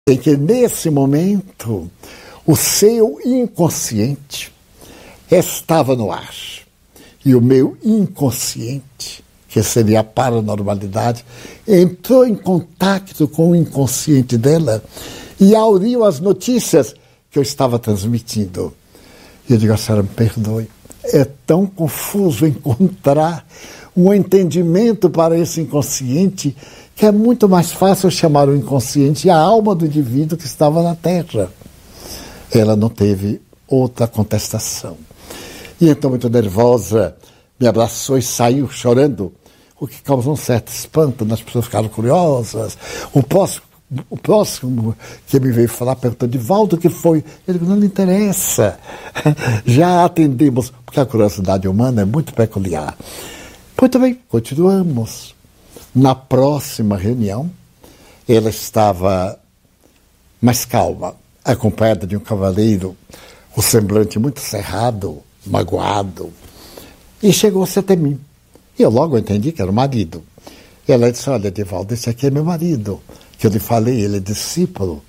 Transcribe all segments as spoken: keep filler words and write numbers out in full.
em que nesse momento o seu inconsciente estava no ar. E o meu inconsciente, que seria a paranormalidade, entrou em contato com o inconsciente dela e auriu as notícias que eu estava transmitindo. E eu digo, a senhora me perdoe, é tão confuso encontrar um entendimento para esse inconsciente que é muito mais fácil chamar o inconsciente a alma do indivíduo que estava na Terra. Ela não teve outra contestação. E então, muito nervosa, me abraçou e saiu chorando, o que causou um certo espanto, as pessoas ficaram curiosas. O próximo, o próximo que me veio falar perguntou, Divaldo, o que foi? Ele disse, não lhe interessa, já atendemos, porque a curiosidade humana é muito peculiar. Muito bem, continuamos. Na próxima reunião, ela estava mais calma, acompanhada de um cavaleiro, o semblante muito cerrado, magoado, e chegou-se até mim. E eu logo entendi que era o marido. E ela disse, olha, Divaldo, esse aqui é meu marido, que eu lhe falei, ele é discípulo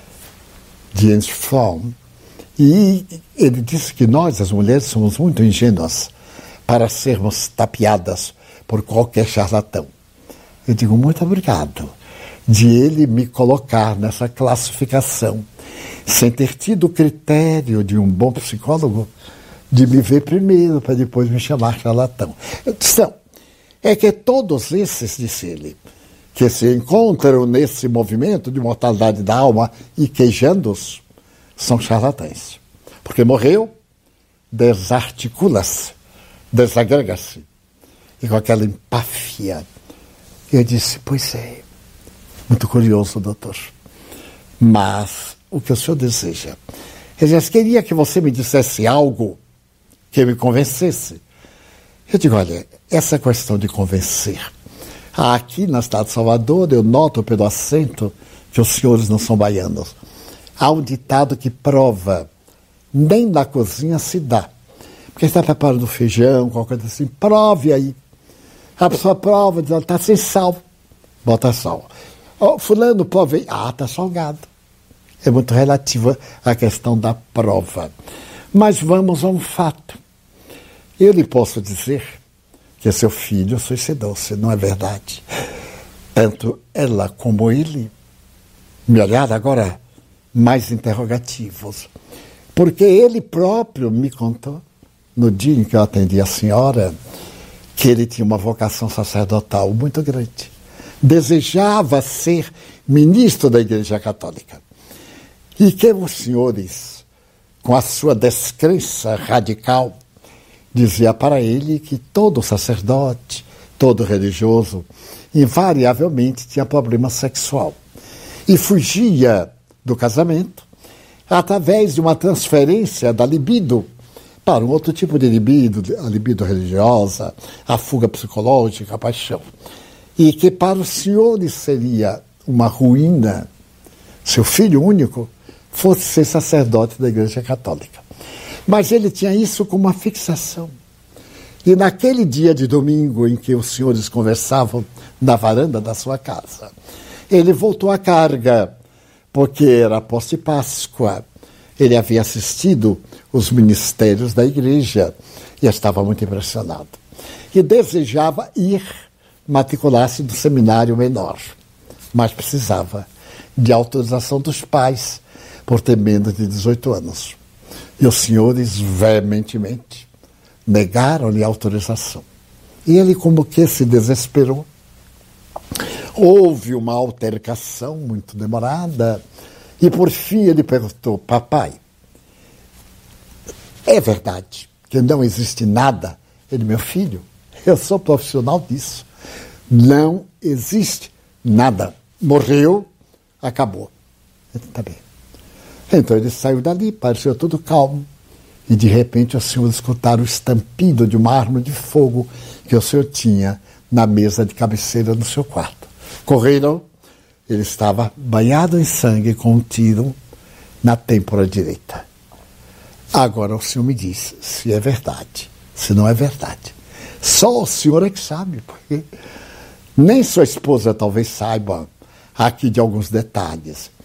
de Jens Fromm. E ele disse que nós, as mulheres, somos muito ingênuas para sermos tapeadas por qualquer charlatão. Eu digo, muito obrigado de ele me colocar nessa classificação, sem ter tido o critério de um bom psicólogo, de me ver primeiro, para depois me chamar charlatão. Então, é que todos esses, disse ele, que se encontram nesse movimento de mortalidade da alma e queijando-os, são charlatães. Porque morreu, desarticula-se, desagrega-se, e com aquela empáfia. Eu disse, pois é, muito curioso, doutor, mas o que o senhor deseja? Ele disse, queria que você me dissesse algo que me convencesse. Eu digo, olha, essa questão de convencer, aqui na cidade de Salvador, eu noto pelo acento que os senhores não são baianos. Há um ditado que prova, nem na cozinha se dá. Porque está preparando feijão, qualquer coisa assim, prove aí. A pessoa prova, diz, está sem sal, bota sal. Oh, fulano, prova aí, ah, está salgado. É muito relativa à questão da prova. Mas vamos a um fato. Eu lhe posso dizer que seu filho suicidou-se, não é verdade? Tanto ela como ele me olharam agora mais interrogativos. Porque ele próprio me contou, no dia em que eu atendi a senhora, que ele tinha uma vocação sacerdotal muito grande. Desejava ser ministro da Igreja Católica. E que os senhores, com a sua descrença radical, dizia para ele que todo sacerdote, todo religioso, invariavelmente tinha problema sexual. E fugia do casamento através de uma transferência da libido para um outro tipo de libido, a libido religiosa, a fuga psicológica, a paixão. E que para os senhores seria uma ruína, seu filho único fosse ser sacerdote da Igreja Católica. Mas ele tinha isso como uma fixação. E naquele dia de domingo em que os senhores conversavam na varanda da sua casa, ele voltou à carga, porque era pós-Páscoa. Ele havia assistido os ministérios da igreja e estava muito impressionado. E desejava ir matricular-se no seminário menor, mas precisava de autorização dos pais, por ter menos de dezoito anos. E os senhores, veementemente, negaram-lhe a autorização. E ele como que se desesperou. Houve uma altercação muito demorada, e por fim ele perguntou, papai, é verdade que não existe nada? Ele, meu filho, eu sou profissional disso. Não existe nada. Morreu, acabou. Está bem. Então ele saiu dali, pareceu tudo calmo, e de repente o senhor escutaram o estampido de uma arma de fogo que o senhor tinha na mesa de cabeceira do seu quarto. Correram, ele estava banhado em sangue com um tiro na têmpora direita. Agora o senhor me diz se é verdade, se não é verdade. Só o senhor é que sabe, porque nem sua esposa talvez saiba aqui de alguns detalhes.